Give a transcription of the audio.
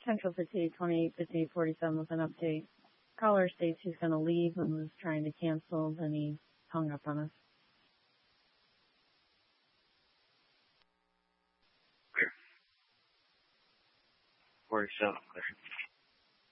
Central 5828-5847 with an update. Caller states he's going to leave and was trying to cancel, then he hung up on us. 47, clear.